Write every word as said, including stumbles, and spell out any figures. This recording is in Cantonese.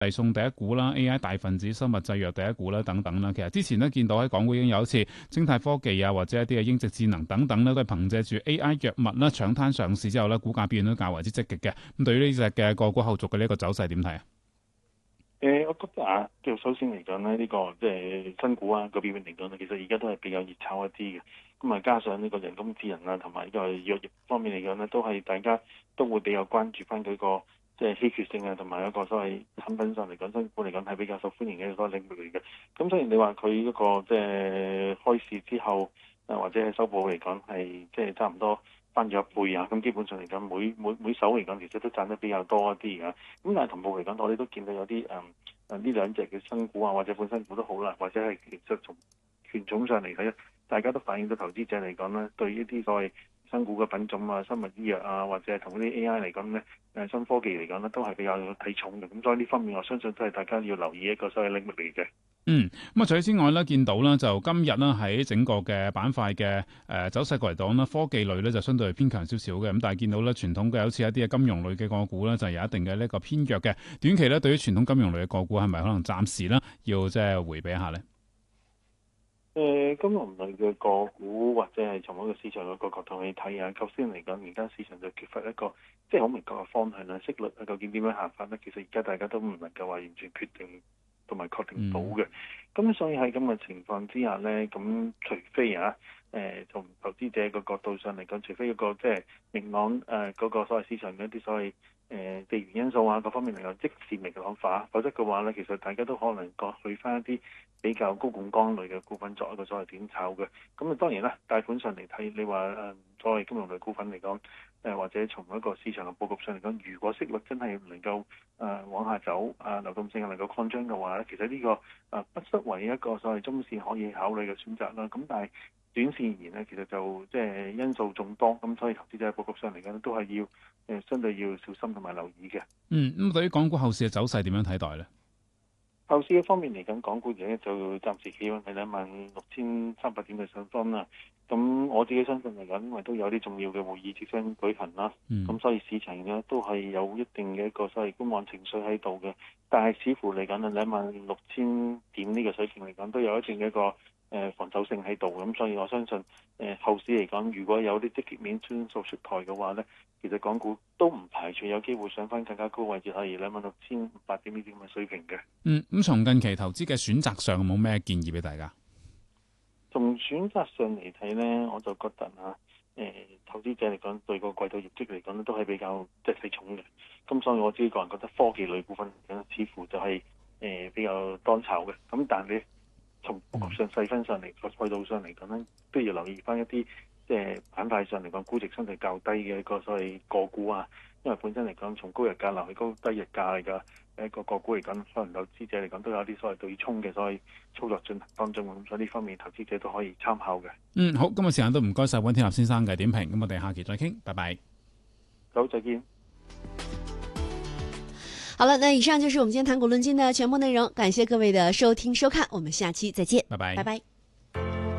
遞送第一股啦 ，A I 大分子生物製藥第一股啦，等等啦。其實之前咧見到喺港股已經有一次晶泰科技啊，或者一啲嘅英直智能等等咧，都係憑借住 A I 藥物啦搶灘上市之後咧，股價表現都較為之積極嘅。咁對於呢隻嘅個股後續嘅呢一個走勢點睇啊？ 誒、呃，我覺得啊，叫首先嚟講咧，呢、這個即係新股啊個表現嚟講咧，其實而家都係比較熱炒一啲嘅。咁啊，加上呢個人工智能啊，同埋呢個藥業方面嚟講咧，都係大家都會比較關注翻佢個即係稀缺性啊，同埋一個所謂產品上嚟講，新股嚟講係比較受歡迎嘅一個領域嚟嘅。咁雖然你話佢嗰個即係開市之後啊，或者係收報嚟講係即係差唔多翻咗一倍啊，咁基本上嚟講，每每每手嚟講，其實都賺得比較多一啲嘅。咁但係同步嚟講，我哋都見到有啲誒誒呢兩隻嘅新股啊，或者本身股都好啦，或者係其實從權重上嚟睇，大家都反映到投資者嚟講咧，對呢啲所謂新股嘅品種啊、生物醫藥啊，或者係同啲 A I 嚟講咧，誒新科技嚟講咧，都係比較睇重嘅。咁所以呢方面，我相信都係大家要留意一個所謂領域嚟嘅。 嗯，咁啊，除此之外咧，見到咧就今日咧喺整個嘅板塊嘅誒走勢過嚟講咧，科技類咧就相對係偏強少少嘅，咁但係見到咧傳統嘅好似一啲嘅金融類嘅個股咧，就有一定嘅呢個偏弱嘅。短期咧，對於傳統金融類嘅個股係咪可能暫時咧要即係迴避一下咧？ 誒、呃，金融類嘅個股或者係從一個市場個角度去睇啊，首先嚟講，而家市場就缺乏一個即係好明確嘅方向啦，息率啊究竟點樣行法咧？其實而家大家都唔能夠話完全決定同埋確定到嘅。咁、嗯、所以喺咁嘅情況之下咧，咁除非啊，誒、呃、從投資者個角度上嚟講，除非一個即係明朗誒嗰、呃那個所謂市場嘅一啲所謂誒、呃、地緣因素啊各方面能夠即時明朗化，否則嘅話咧，其實大家都可能過去翻一啲比較高槓桿類嘅股份作一個所謂短炒嘅。咁啊當然啦，大盤上嚟睇，你話誒所謂金融類股份嚟講，誒、呃、或者從一個市場嘅佈局上嚟講，如果息率真係唔能夠誒、呃、往下走，啊、呃、流動性能夠擴張嘅話咧，其實呢、這個誒、呃、不失為一個所謂中線可以考慮嘅選擇啦。咁但係短線而言咧，其實就即係因素眾多，咁所以投資者喺佈局上嚟講都係要誒、呃、相對要小心同埋留意嘅。 嗯，咁對於港股後市嘅走勢點樣睇待咧？ 後市嘅方面嚟講，港股而家就暫時企穩喺兩萬六千三百點嘅上方啦。咁我自己相信嚟講，因為都有啲重要嘅會議即將舉行啦。咁、嗯、所以市場咧都係有一定嘅一個所謂觀望情緒喺度嘅。但係似乎嚟緊啊兩萬六千點呢個水平嚟講，都有一定嘅一個誒防守性喺度。咁所以我相信誒、呃、後市嚟講，如果有啲積極面因素出台嘅話咧，其實港股都唔排除有機會上翻更加高位置，例如兩萬六千五百點呢啲咁嘅水平嘅。 嗯，咁從近期投資嘅選擇上，有冇咩建議俾大家？ 從選擇上嚟睇咧，我就覺得啊，誒、呃、投資者嚟講對個季度業績嚟講咧，都係比較即係睇重嘅。咁所以我自己個人覺得科技類股份嚟講，似乎就係、是、誒、呃、比較當炒嘅。咁但係你從佈局上細分上嚟個賽道上嚟講咧，都要留意翻一啲即係板塊上嚟講估值相對較低嘅一個所謂個股啊。因為本身嚟講，從高日價流去高低日價嘅一個個股嚟講，可能投資者嚟講都有啲所謂對沖嘅所謂操作進行當中，咁所以呢方面投資者都可以參考嘅。 嗯，好，今日時間都唔該晒溫天納先生嘅點評，咁我哋下期再傾，拜拜。 好，再見。 好了，那以上就是我們今天談股論金的全部內容，感謝各位的收聽收看，我們下期再見， 拜拜， 拜拜。